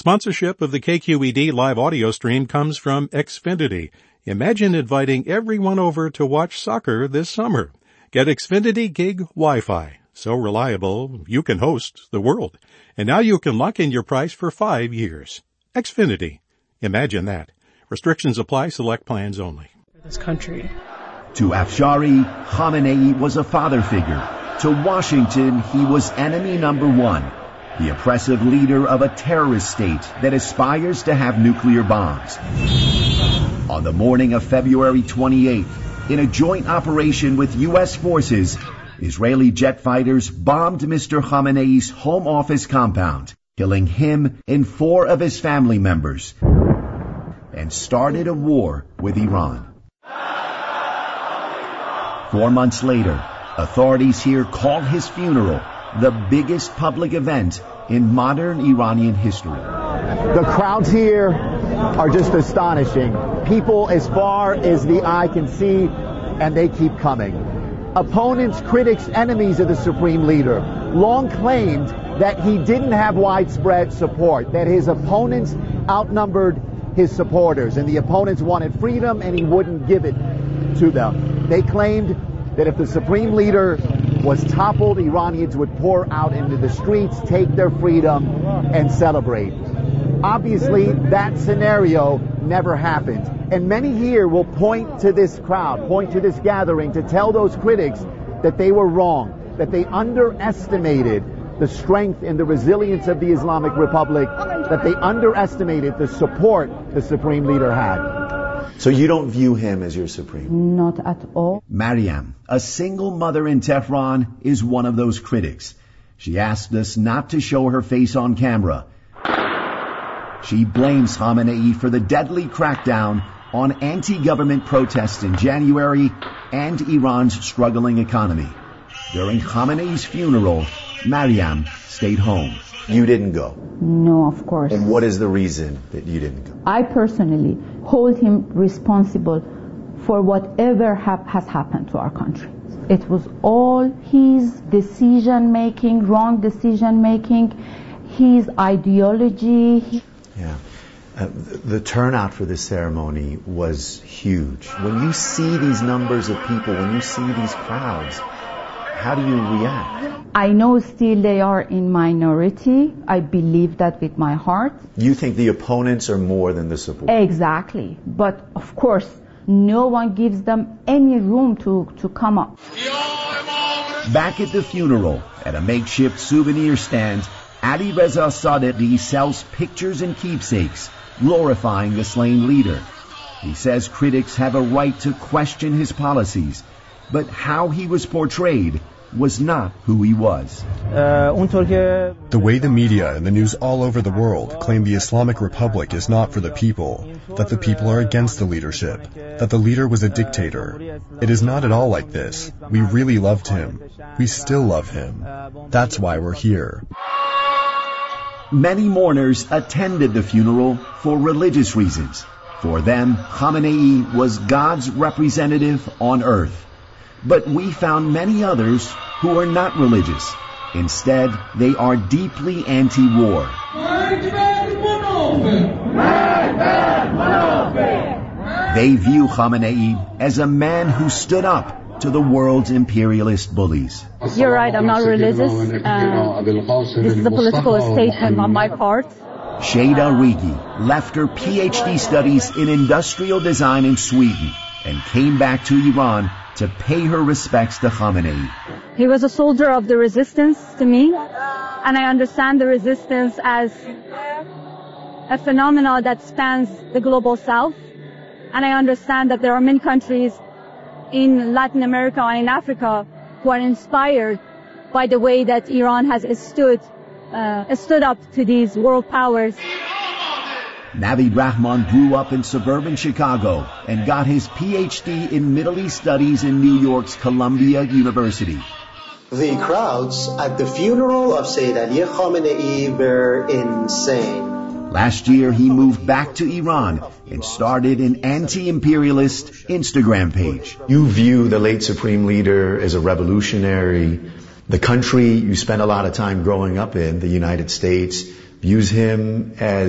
Sponsorship of the KQED live audio stream comes from Xfinity. Imagine inviting everyone over to watch soccer this summer. Get Xfinity Gig Wi-Fi. So reliable, you can host the world. And now you can lock in your price for 5 years. Xfinity. Imagine that. Restrictions apply. Select plans only. This country. To Afshari, Khamenei was a father figure. To Washington, he was enemy number one. The oppressive leader of a terrorist state that aspires to have nuclear bombs. On the morning of February 28th, in a joint operation with U.S. forces, Israeli jet fighters bombed Mr. Khamenei's home office compound, killing him and 4 of his family members, and started a war with Iran. 4 months later, authorities here called his funeral the biggest public event in modern Iranian history. The crowds here are just astonishing. People as far as the eye can see, and they keep coming. Opponents, critics, enemies of the supreme leader long claimed that he didn't have widespread support, that his opponents outnumbered his supporters, and the opponents wanted freedom and he wouldn't give it to them. They claimed that if the supreme leader was toppled, Iranians would pour out into the streets, take their freedom, and celebrate. Obviously, that scenario never happened. And many here will point to this crowd, point to this gathering to tell those critics that they were wrong, that they underestimated the strength and the resilience of the Islamic Republic, that they underestimated the support the supreme leader had. So you don't view him as your supreme? Not at all. Mariam, a single mother in Tehran, is one of those critics. She asked us not to show her face on camera. She blames Khamenei for the deadly crackdown on anti-government protests in January and Iran's struggling economy. During Khamenei's funeral, Mariam stayed home. You didn't go? No, of course. And what is the reason that you didn't go? I personally hold him responsible for whatever has happened to our country. It was all his decision-making, wrong decision-making, his ideology. Yeah. The turnout for this ceremony was huge. When you see these numbers of people, when you see these crowds, how do you react? I know still they are in minority. I believe that with my heart. You think the opponents are more than the support? Exactly. But of course, no one gives them any room to come up. Back at the funeral, at a makeshift souvenir stand, Ali Reza Sadeghi sells pictures and keepsakes, glorifying the slain leader. He says critics have a right to question his policies, but how he was portrayed was not who he was. The way the media and the news all over the world claim the Islamic Republic is not for the people, that the people are against the leadership, that the leader was a dictator. It is not at all like this. We really loved him. We still love him. That's why we're here. Many mourners attended the funeral for religious reasons. For them, Khamenei was God's representative on earth. But we found many others who are not religious. Instead, they are deeply anti-war. They view Khamenei as a man who stood up to the world's imperialist bullies. You're right, I'm not religious. This is a political statement on my part. Shada Rigi left her PhD studies in industrial design in Sweden and came back to Iran to pay her respects to Khamenei. He was a soldier of the resistance to me, and I understand the resistance as a phenomenon that spans the global south, and I understand that there are many countries in Latin America and in Africa who are inspired by the way that Iran has stood up to these world powers. Navid Rahman grew up in suburban Chicago and got his PhD in Middle East Studies in New York's Columbia University. The crowds at the funeral of Sayyid Ali Khamenei were insane. Last year, he moved back to Iran and started an anti-imperialist Instagram page. You view the late Supreme Leader as a revolutionary. The country you spent a lot of time growing up in, the United States, views him as